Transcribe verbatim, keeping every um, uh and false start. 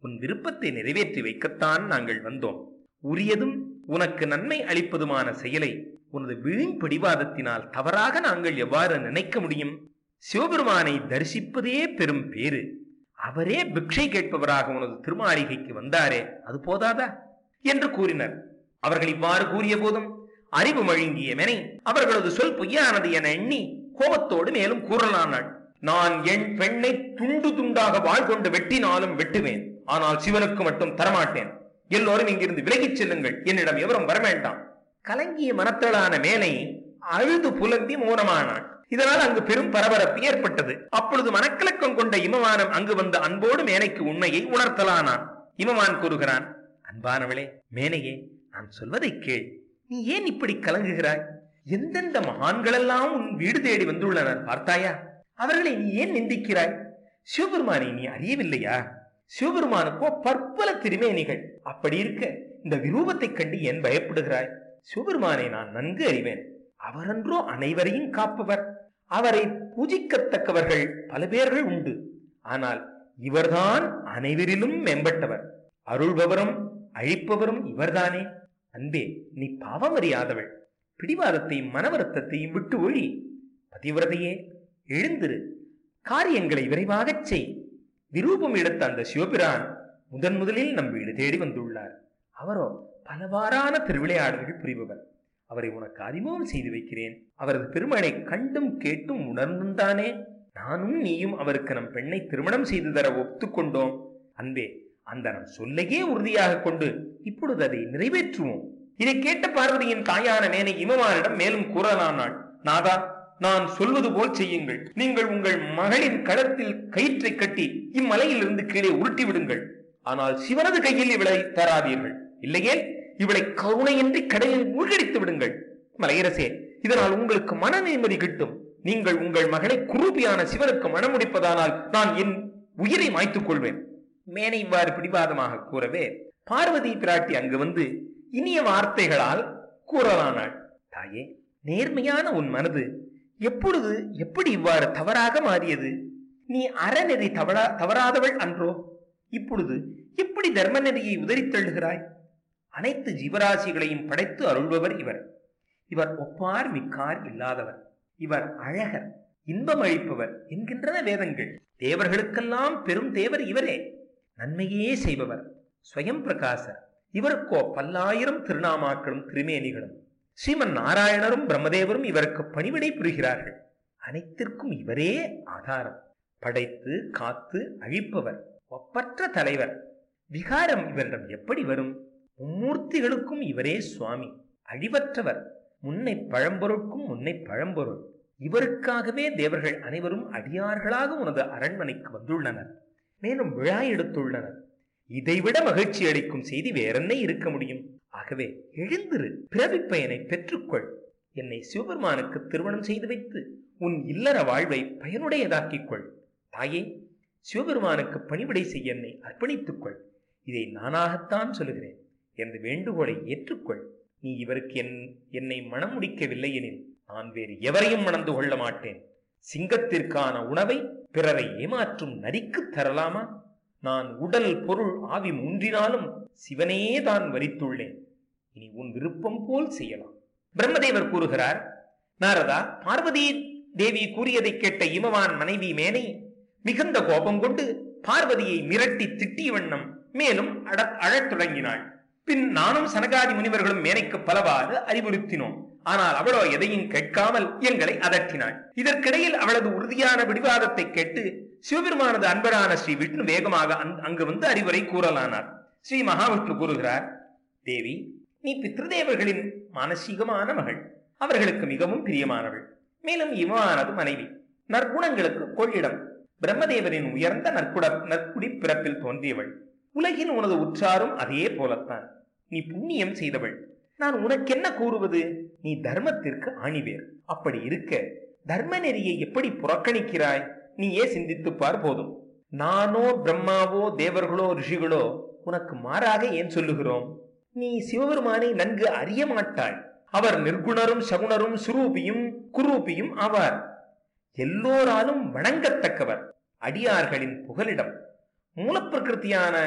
உன் விருப்பத்தை நிறைவேற்றி வைக்கத்தான் நாங்கள் வந்தோம். உரியதும் உனக்கு நன்மை அளிப்பதுமான செயலை உனது வீண் பிடிவாதத்தினால் தவறாக நாங்கள் எவ்வாறு நினைக்க முடியும்? சிவபெருமானை தரிசிப்பதே பெரும் பேரு. அவரே பிக்ஷை கேட்பவராக உனது திருமாளிகைக்கு வந்தாரே, அது போதாதா என்று கூறினர். அவர்கள் இவ்வாறு கூறிய போதும் அறிவு மழுங்கிய மேனை அவர்களது சொல் பொய்யானது என எண்ணி கோபத்தோடு மேலும் கூறலானாள். நான் என் பெண்ணை துண்டு துண்டாக வாழ் கொண்டு வெட்டினாலும் வெட்டுவேன், ஆனால் சிவனுக்கு மட்டும் தரமாட்டேன். எல்லோரும் இங்கிருந்து விலகிச் செல்லுங்கள், என்னிடம் எவரும் வரவேண்டாம். கலங்கிய மனத்தளான மேனை அழுது புலம்பி மௌனமானாள். இதனால் அங்கு பெரும் பரபரப்பு ஏற்பட்டது. அப்பொழுது மனக்கலக்கம் கொண்ட இமவானம் அங்கு வந்த அன்போடு மேனைக்கு உண்மையை உணர்த்தலானான். இமவான் கூறுகிறான், அன்பானவளே, மேனையே, நான் சொல்வதை கேள். நீ ஏன் இப்படி கலங்குகிறாய்? எந்தெந்த மகான்களெல்லாம் உன் வீடு தேடி வந்துள்ளனர் பார்த்தாயா? அவர்களை நீ ஏன் நிந்திக்கிறாய்? சிவபெருமானை நீ அறியவில்லையா? சிவபெருமானுக்கோ பற்பல திருமேனிகள். அப்படி இருக்க இந்த விரூபத்தை கண்டு ஏன் பயப்படுகிறாய்? சிவபெருமானை நான் நன்கு அறிவேன். அவரன்றோ அனைவரையும் காப்பவர். அவரை பூஜிக்கத்தக்கவர்கள் பல பேர்கள் உண்டு. ஆனால் இவர்தான் அனைவரிலும் மேம்பட்டவர். அருள்பவரும் அழிப்பவரும் இவர்தானே. அன்பே, நீ பாவம் அறியாதவள். பிடிவாதத்தையும் மனவருத்தத்தையும் விட்டு ஒழி. பதிவிரதையே, எழுந்திரு, காரியங்களை விரைவாகச் செய். விரூபம் எடுத்த அந்த சிவபிரான் முதன் முதலில் நம் வீடு தேடி வந்துள்ளார். அவரோ பலவாறான திருவிளையாடல்கள் புரிபவர். அவரை உனக்கு அறிமுகம் செய்து வைக்கிறேன். அவரது பெருமனை கண்டும் கேட்டும் உணர்ந்தும் தானே நானும் நீயும் அவருக்கு நம் பெண்ணை திருமணம் செய்து தர ஒத்துக்கொண்டோம். அன்பே, அந்த நம் சொல்லையே உறுதியாக கொண்டு இப்பொழுது அதை நிறைவேற்றுவோம். இதை கேட்ட பார்வதியின் தாயான மேனை இமவானிடம் மேலும் கூறலானாள். நாதா, நான் சொல்வது போல் செய்யுங்கள். நீங்கள் உங்கள் மகளின் களத்தில் கயிற்றை கட்டி இம்மலையில் இருந்து கீழே உருட்டி விடுங்கள். ஆனால் சிவனது கையில் இவளை தராதீர்கள். இல்லையே இவளை கருணையின்றி கடலில் மூழ்கடித்து விடுங்கள். மலையரசே, இதனால் உங்களுக்கு மன நிம்மதி கிட்டும். நீங்கள் உங்கள் மகளை குரூபியான சிவனுக்கு மனம் முடிப்பதானால் நான் என் உயிரை மாய்த்துக் கொள்வேன். மேனை இவ்வாறு பிடிவாதமாக கூறவே பார்வதி பிராட்டி அங்கு வந்து இனிய வார்த்தைகளால் கூறலானாள். தாயே, நேர்மையான உன் மனது எப்பொழுது எப்படி இவ்வாறு தவறாக மாறியது? நீ அறநெறி தவறா தவறாதவள் அன்றோ? இப்பொழுது எப்படி தர்ம நெறியை உதறித் தள்ளுகிறாய்? அனைத்து ஜீவராசிகளையும் படைத்து அருள்பவர் இவர். இவர் ஒப்பார் மிக்கார் இல்லாதவர். இவர் அழகர், இன்பம் அளிப்பவர் என்கின்றன வேதங்கள். தேவர்களுக்கெல்லாம் பெரும் தேவர் இவரே. நன்மையே செய்பவர், ஸ்வயம் பிரகாசர். இவருக்கோ பல்லாயிரம் திருநாமாக்களும் திருமேனிகளும். ஸ்ரீமன் நாராயணரும் பிரம்மதேவரும் இவருக்கு பணிவிடை புரிகிறார்கள். அனைத்திற்கும் இவரே ஆதாரம். படைத்து காத்து அழிப்பவர், ஒப்பற்ற தலைவர். விகாரம் இவரிடம் எப்படி வரும்? மும்மூர்த்திகளுக்கும் இவரே சுவாமி, அழிவற்றவர். முன்னை பழம்பொருட்கும் முன்னை பழம்பொருள். இவருக்காகவே தேவர்கள் அனைவரும் அடியார்களாக உனது அரண்மனைக்கு வந்துள்ளனர். மேலும் விழா எடுத்துள்ளனர். இதைவிட மகிழ்ச்சி அளிக்கும் செய்தி வேறென்ன இருக்க முடியும்? ஆகவே எழுந்திரு, பிறவி பயனை பெற்றுக்கொள். என்னை சிவபெருமானுக்கு திருமணம் செய்து வைத்து உன் இல்லற வாழ்வை பயனுடையதாக்கிக் கொள். தாயே, சிவபெருமானுக்கு பணிவிடை செய்ய என்னை அர்ப்பணித்துக் கொள். இதை நானாகத்தான் சொல்லுகிறேன் என்று வேண்டுகோளை ஏற்றுக்கொள். நீ இவருக்கு என் என்னை மனம் முடிக்கவில்லை எனில் நான் வேறு எவரையும் மணந்து கொள்ள மாட்டேன். சிங்கத்திற்கான உணவை பிறரை ஏமாற்றும் நரிக்கு தரலாமா? நான் உடல் பொருள் ஆவி மூன்றினாலும் சிவனே தான் வரித்துள்ளேன். இனி உன் விருப்பம் போல் செய்யலாம். பிரம்மதேவர் கூறுகிறார், நாரதா, பார்வதி தேவி கூறியதை கேட்ட இமவான் மனைவி மேனை மிகுந்த கோபம் கொண்டு பார்வதியை மிரட்டி திட்டிய வண்ணம் மேலும் அட அழத் தொடங்கினாள். பின் நானும் சனகாதி முனிவர்களும் மேனைக்கு பலவாறு அறிவுறுத்தினோம். ஆனால் அவளோ எதையும் கேட்காமல் எங்களை அதட்டினாள். இதற்கிடையில் அவளது உறுதியான பிடிவாதத்தை கேட்டு சிவபெருமானது அன்பரான ஸ்ரீ விஷ்ணு வேகமாக அங்கு வந்து அறிவுரை கூறலானார். ஸ்ரீ மகாவிஷ்ணு கூறுகிறார், தேவி, நீ பித்ருதேவர்களின் மானசீகமான மகள். அவர்களுக்கு மிகவும் பிரியமானவள். மேலும் இவனானது மனைவி. நற்குணங்களுக்கு கொள்ளிடம். பிரம்மதேவரின் உயர்ந்த நற்குட நற்குடி பிறப்பில் தோன்றியவள். உலகின் உனது உற்றாரும் அதே போலத்தான். நீ புண்ணியம் செய்தவள். நான் உனக்கென்ன கூறுவது? நீ தர்மத்திற்கு ஆணிவேர். அப்படி இருக்க தர்ம நெறியை எப்படி புறக்கணிக்கிறாய்? நீயே சிந்தித்துப்பார் போதும். நானோ பிரம்மாவோ தேவர்களோ ரிஷிகளோ உனக்கு மாறாக ஏன் சொல்லுகிறோம்? நீ சிவபெருமானை நன்கு அறிய மாட்டாய். அவர் நிர்குணரும் சகுணரும் சுரூபியும் குரூபியும் ஆவார். எல்லோராலும் வணங்கத்தக்கவர். அடியார்களின் புகலிடம். மூலப்பிரகிருத்தியான